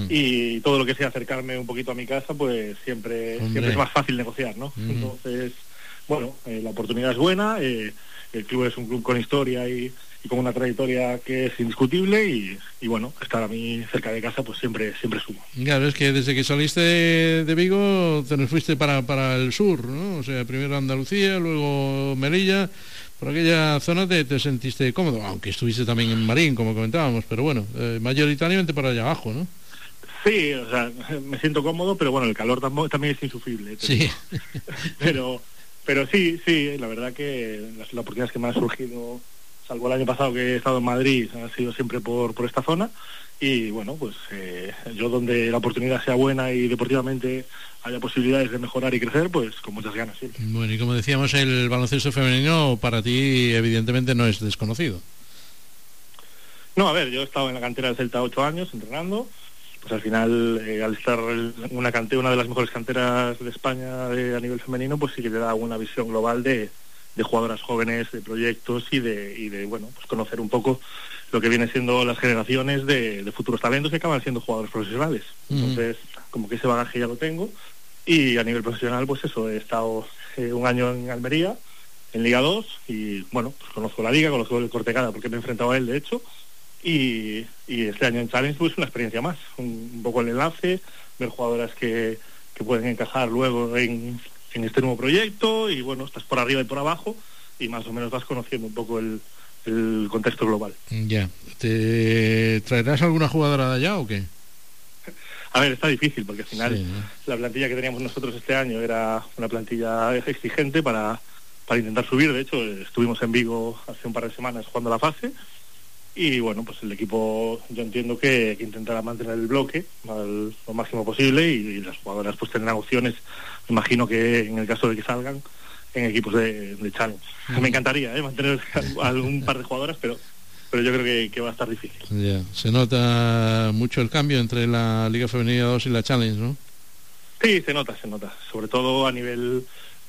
y todo lo que sea acercarme un poquito a mi casa, pues siempre es más fácil negociar, ¿no? Entonces, bueno, la oportunidad es buena, el club es un club con historia y con una trayectoria que es indiscutible y bueno, estar a mí cerca de casa pues siempre suma. Claro, es que desde que saliste de Vigo te nos fuiste para el sur, ¿no? O sea, primero Andalucía, luego Melilla. Por aquella zona te sentiste cómodo, aunque estuviste también en Marín, como comentábamos, pero bueno, mayoritariamente para allá abajo, ¿no? Sí, o sea, me siento cómodo, pero bueno, el calor también es insufrible. Sí. Pero sí, la verdad que las oportunidades que me han surgido, salvo el año pasado que he estado en Madrid, han sido siempre por esta zona. Y bueno, pues yo donde la oportunidad sea buena y deportivamente haya posibilidades de mejorar y crecer, pues con muchas ganas siempre. Bueno, y como decíamos, el baloncesto femenino para ti evidentemente no es desconocido. No, a ver, yo he estado en la cantera del Celta 8 años entrenando, pues al final al estar en una de las mejores canteras de España a nivel femenino, pues sí que te da una visión global de jugadoras jóvenes, de proyectos y de bueno, pues conocer un poco lo que viene siendo las generaciones de futuros talentos que acaban siendo jugadores profesionales. Entonces, como que ese bagaje ya lo tengo, y a nivel profesional, pues eso, he estado un año en Almería, en Liga 2, y bueno, pues conozco la Liga, conozco el Cortegada, porque me he enfrentado a él, de hecho, y este año en Challenge, pues una experiencia más, un poco el enlace, ver jugadoras que pueden encajar luego en este nuevo proyecto, y bueno, estás por arriba y por abajo, y más o menos vas conociendo un poco el contexto global. Ya. ¿Te traerás alguna jugadora de allá o qué? A ver, está difícil porque al final sí, ¿no? La plantilla que teníamos nosotros este año era una plantilla exigente para intentar subir. De hecho, estuvimos en Vigo hace un par de semanas jugando la fase y bueno, pues el equipo yo entiendo que intentará mantener el bloque lo máximo posible y las jugadoras pues tendrán opciones, me imagino que en el caso de que salgan, en equipos de Challenge. Me encantaría mantener algún par de jugadoras, pero yo creo que va a estar difícil. Ya, se nota mucho el cambio entre la Liga Femenina 2 y la Challenge, ¿no? Sí, se nota, sobre todo a nivel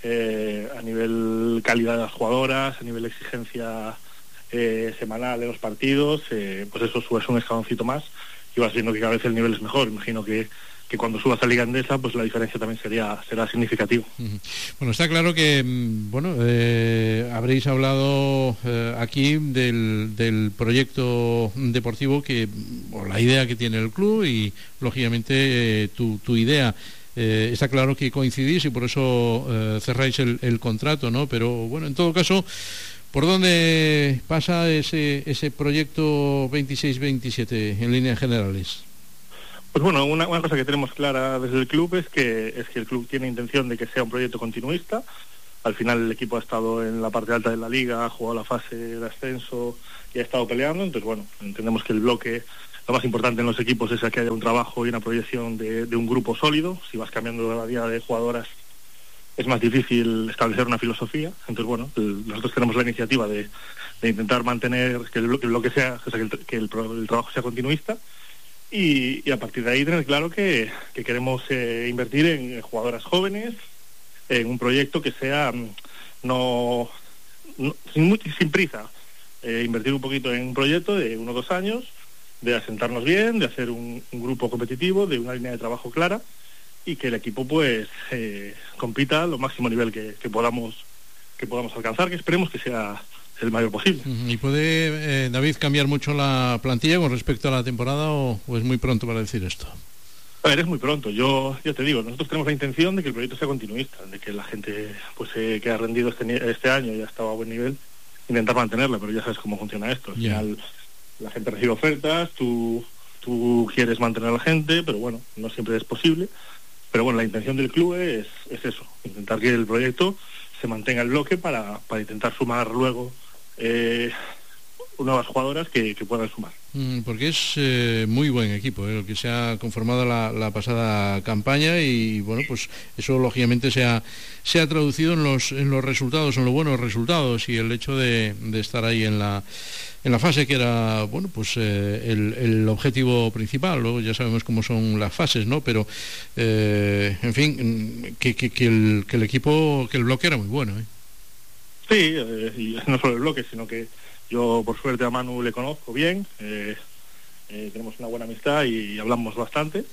calidad de las jugadoras, a nivel de exigencia semanal de los partidos, pues eso sube un escaloncito más y va siendo que cada vez el nivel es mejor. Imagino que cuando subas a Liga Endesa, pues la diferencia también será significativa. Bueno, está claro que habréis hablado aquí del proyecto deportivo o la idea que tiene el club y lógicamente tu idea. Está claro que coincidís y por eso cerráis el contrato, ¿no? Pero bueno, en todo caso, ¿por dónde pasa ese proyecto 26-27 en líneas generales? Pues bueno, una cosa que tenemos clara desde el club es que el club tiene intención de que sea un proyecto continuista. Al final el equipo ha estado en la parte alta de la liga, ha jugado la fase de ascenso y ha estado peleando. Entonces, bueno, entendemos que el bloque, lo más importante en los equipos es que haya un trabajo y una proyección de un grupo sólido. Si vas cambiando la día de jugadoras, es más difícil establecer una filosofía. Entonces, bueno, nosotros tenemos la iniciativa de intentar mantener que el bloque sea, o sea, que el trabajo sea continuista. Y a partir de ahí tener claro que queremos invertir en jugadoras jóvenes, en un proyecto que sea sin prisa, invertir un poquito en un proyecto de 1 o 2 años, de asentarnos bien, de hacer un grupo competitivo, de una línea de trabajo clara y que el equipo pues compita a lo máximo nivel que podamos alcanzar, que esperemos que sea el mayor posible. ¿Y puede, David, cambiar mucho la plantilla con respecto a la temporada o es muy pronto para decir esto? A ver, es muy pronto. Yo te digo, nosotros tenemos la intención de que el proyecto sea continuista, de que la gente pues que ha rendido este año y ha estado a buen nivel, intentar mantenerla, pero ya sabes cómo funciona esto. Al final la gente recibe ofertas, tú quieres mantener a la gente, pero bueno, no siempre es posible. Pero bueno, la intención del club es eso, intentar que el proyecto se mantenga el bloque para intentar sumar luego nuevas jugadoras que puedan sumar. Porque es muy buen equipo el que se ha conformado la pasada campaña y bueno, pues eso lógicamente se ha traducido en los resultados, en los buenos resultados y el hecho de estar ahí en la fase que era, bueno, pues el objetivo principal. Luego ya sabemos cómo son las fases, ¿no? Pero en fin, que el equipo, que el bloque era muy bueno, ¿eh? Sí, y no solo el bloque, sino que yo por suerte a Manu le conozco bien, tenemos una buena amistad y hablamos bastante.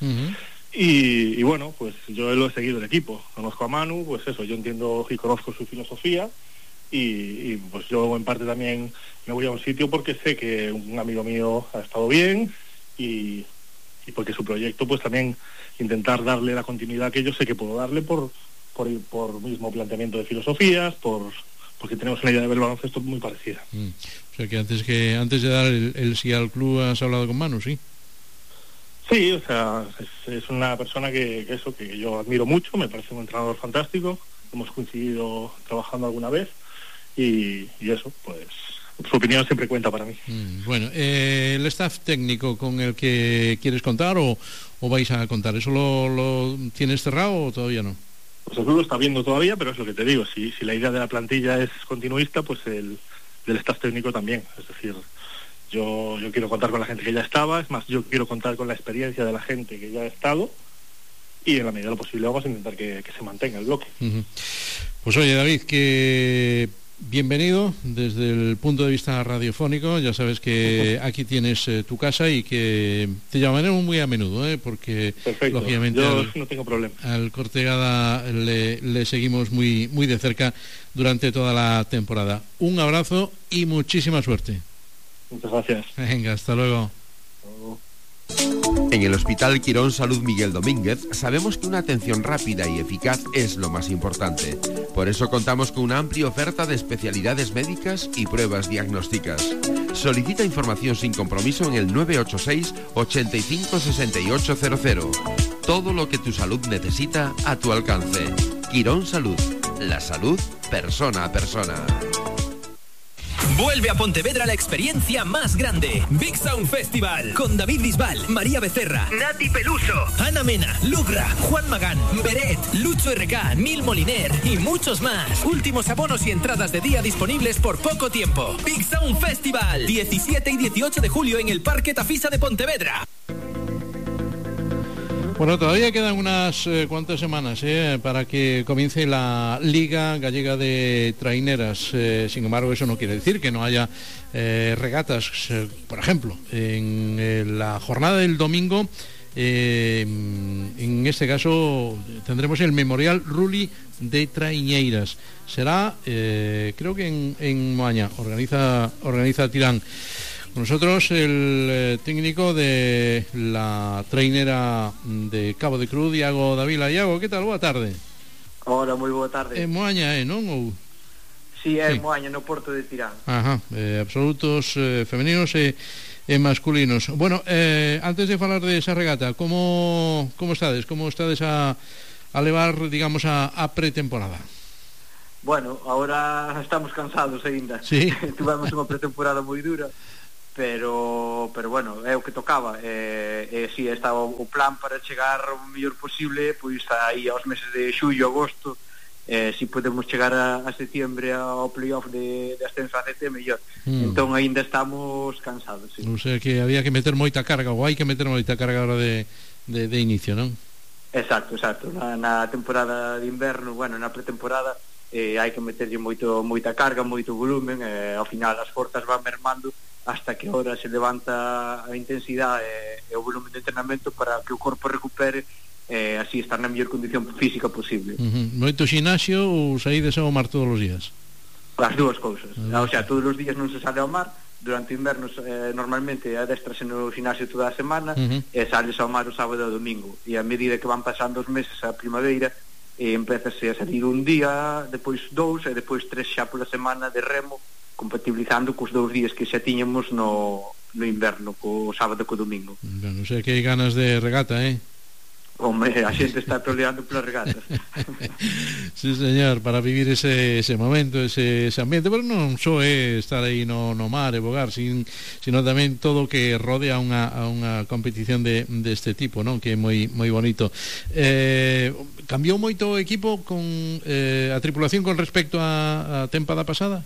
Y bueno, pues yo lo he seguido el equipo, conozco a Manu, pues eso, yo entiendo y conozco su filosofía y pues yo en parte también me voy a un sitio porque sé que un amigo mío ha estado bien y porque su proyecto pues también intentar darle la continuidad que yo sé que puedo darle por mismo planteamiento de filosofías, porque tenemos una idea de ver el baloncesto muy parecida. O sea que antes de dar el sí al club has hablado con Manu, ¿sí? Sí, o sea, es una persona que yo admiro mucho, me parece un entrenador fantástico, hemos coincidido trabajando alguna vez y eso, pues su opinión siempre cuenta para mí. Bueno, el staff técnico con el que quieres contar o vais a contar, ¿eso lo tienes cerrado o todavía no? Pues el club lo está viendo todavía, pero es lo que te digo, si la idea de la plantilla es continuista, pues del staff técnico también. Es decir, yo quiero contar con la gente que ya estaba, es más, yo quiero contar con la experiencia de la gente que ya ha estado y en la medida de lo posible vamos a intentar que se mantenga el bloque. Pues oye, David, que bienvenido desde el punto de vista radiofónico. Ya sabes que aquí tienes tu casa y que te llamaremos muy a menudo, porque perfecto. Lógicamente yo no tengo problema. Al Cortegada le seguimos muy, muy de cerca durante toda la temporada. Un abrazo y muchísima suerte. Muchas gracias. Venga, hasta luego. En el Hospital Quirón Salud Miguel Domínguez sabemos que una atención rápida y eficaz es lo más importante. Por eso contamos con una amplia oferta de especialidades médicas y pruebas diagnósticas. Solicita información sin compromiso en el 986 85 6800. Todo lo que tu salud necesita a tu alcance. Quirón Salud. La salud persona a persona. Vuelve a Pontevedra la experiencia más grande. Big Sound Festival. Con David Bisbal, María Becerra, Nati Peluso, Ana Mena, Lugra, Juan Magán, Beret, Lucho RK, Nil Moliner y muchos más. Últimos abonos y entradas de día disponibles por poco tiempo. Big Sound Festival. 17 y 18 de julio en el Parque Tafisa de Pontevedra. Bueno, todavía quedan unas cuantas semanas para que comience la Liga Gallega de Traineras. Sin embargo, eso no quiere decir que no haya regatas. Por ejemplo, en la jornada del domingo En este caso tendremos el Memorial Ruli de Traiñeiras. Será, creo que en Moaña, organiza Tirán. Con nosotros el técnico de la trainera de Cabo de Cruz, Iago Davila. Iago, que tal? Boa tarde. Hola, moi boa tarde. En Moaña, non? Ou... Sí, é en Moaña, no Porto de Tirán. Ajá, absolutos femeninos e masculinos. Bueno, antes de falar de esa regata, como estades? Como estades a levar, digamos, a pretemporada? Bueno, ahora estamos cansados aínda. Sí. Tivemos unha pretemporada moi dura, pero bueno, é o que tocaba. Si estaba o plan para chegar o mellor posible, pois aí aos meses de xullo, agosto, si podemos chegar a setembro ao playoff de ascenso a CT, mellor. Entón aínda estamos cansados, sí. O sea que había que meter moita carga, ou hai que meter moita carga agora de inicio, non? Exacto. Na temporada de inverno, bueno, na pretemporada hai que meterlle moita carga, moito volumen, ao final as forzas van mermando hasta que ahora se levanta a intensidade e o volumen de entrenamento para que o corpo recupere, así estar na mellor condición física posible. Moito xinasio ou saídes ao mar todos os días? As dúas cousas. O sea, todos os días non se sale ao mar. Durante o inverno normalmente adestrase no xinasio toda a semana, e sales ao mar o sábado e o domingo, e a medida que van pasando os meses a primavera, empezase a salir un día, depois 2 e depois 3 xa pola semana de remo, compatibilizando cos 2 días que xa tiñamos no inverno, co sábado e co domingo. Bueno, o sea que hai ganas de regata, Home, a xente está toleando polas regatas. Sí, señor, para vivir ese momento, ese ambiente, pero non só é estar aí no mar e bogar, sino tamén todo o que rodea a unha competición deste tipo, non? Que é moi bonito. Cambiou moito o equipo con a tripulación con respecto á tempada pasada?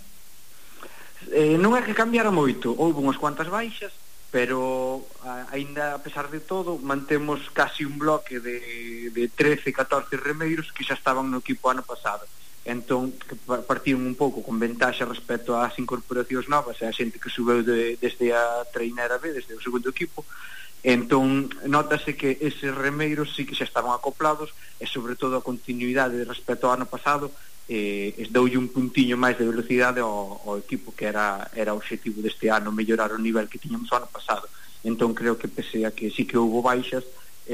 Non é que cambiara moito, houve unhas cuantas baixas, pero aínda a pesar de todo mantemos casi un bloque de 13-14 remeiros que xa estaban no equipo ano pasado. Entón partiron un pouco con ventaxa respecto ás incorporacións novas e a xente que subeu desde a trainera B, desde o segundo equipo. Entón notase que eses remeiros sí que xa estaban acoplados, e sobre todo a continuidade respecto ao ano pasado doulle un puntiño máis de velocidade ao equipo, que era o objetivo deste ano, mellorar o nivel que tiñamos o ano pasado. Entón creo que pese a que sí que houve baixas,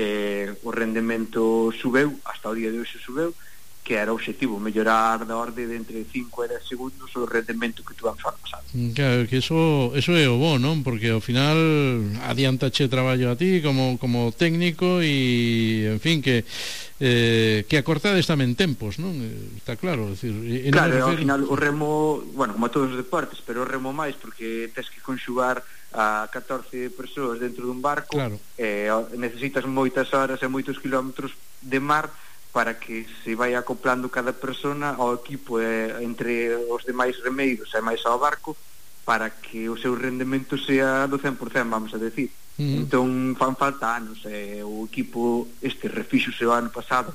o rendemento subeu, hasta o día de hoxe subeu, que era o objetivo, mellorar da orde de entre 5 e 10 segundos o rendemento que tuvamos o ano pasado. Claro, que eso é o bo, non? Porque ao final adiantache traballo a ti como técnico e, en fin, que acortades tamén tempos, non? Está claro, decir, claro, ao final o remo, bueno, como a todos os deportes, pero o remo máis porque tes que conxugar a 14 persoas dentro dun barco, claro. Necesitas moitas horas e moitos kilómetros de mar para que se vai acoplando cada persona ao equipo, entre os demais remeiros e máis ao barco, para que o seu rendemento sea do 100%, vamos a decir. Entón fan falta anos, o equipo refíxose o ano pasado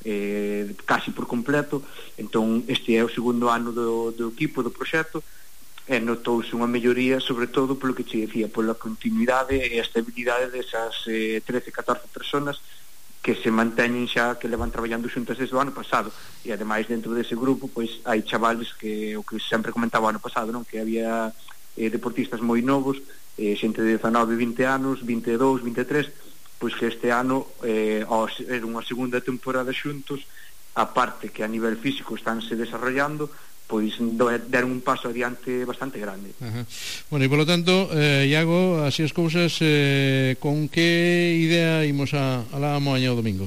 casi por completo, entón este é o segundo ano do equipo, do proxecto, e notouse unha melloría, sobre todo polo que che decía, pola continuidade e a estabilidade desas 13-14 personas que se manteñen xa, que levan traballando xuntas desde o ano pasado, e ademais dentro dese grupo pois hai chavales que o que sempre comentaba o ano pasado, non? Que había deportistas moi novos, xente de 19, 20 anos, 22, 23, pois que este ano ao ser unha segunda temporada xuntos, a parte que a nivel físico estánse desarrollando, pois deron un paso adiante bastante grande. Bueno, e polo tanto, Iago, así as cousas, con que idea imos a la Moaña o domingo?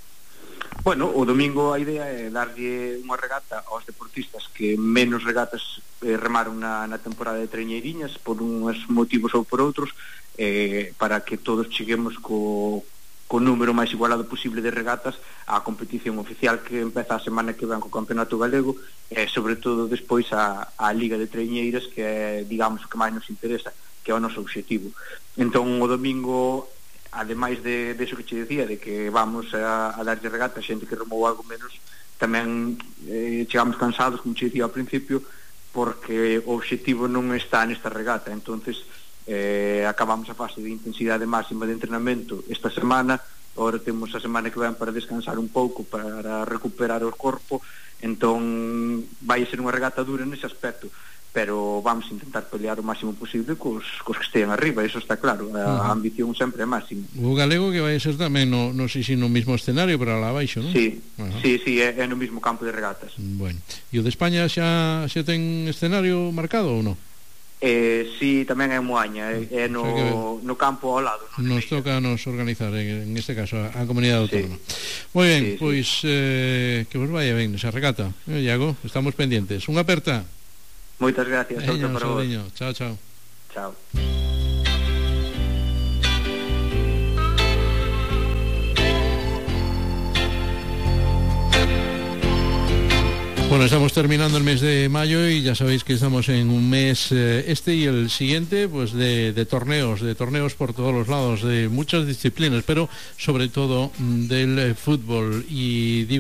Bueno, o domingo a idea é darlle unha regata aos deportistas que menos regatas remaron na temporada de Trañeiriñas, por uns motivos ou por outros, para que todos cheguemos co número máis igualado posible de regatas á competición oficial que empeza a semana que ven co Campeonato Galego, e sobre todo despois a Liga de Trañeiras, que é, digamos, o que máis nos interesa, que é o noso objetivo. Entón o domingo, ademais de eso que che decía, de que vamos a darlle regata a xente que remou algo menos, tamén chegamos cansados, como che decía ao principio, porque o objetivo non está nesta regata. Entonces acabamos a fase de intensidade máxima de entrenamento esta semana, agora temos a semana que ven para descansar un pouco, para recuperar o corpo, entón vai ser unha regata dura nese aspecto, pero vamos a intentar pelear o máximo posible cos que estean arriba, eso está claro, a ambición sempre é máxima. O galego que vai ser tamén non sei se no mesmo escenario, pero alá abaixo, non? Sí, é no mesmo campo de regatas. Bueno, e o de España xa ten escenario marcado ou non? Sí, tamén é en Moaña, é no campo ao lado. Nos toca nos organizar, en este caso, a comunidade autónoma. Moi ben, pois que vos vaya ben esa regata, Iago, estamos pendientes. Unha aperta. Moitas gracias, Veña, para vos. Chao, chao. Chao. Bueno, estamos terminando el mes de mayo y ya sabéis que estamos en un mes este y el siguiente pues de torneos por todos los lados, de muchas disciplinas, pero sobre todo del fútbol. Y digo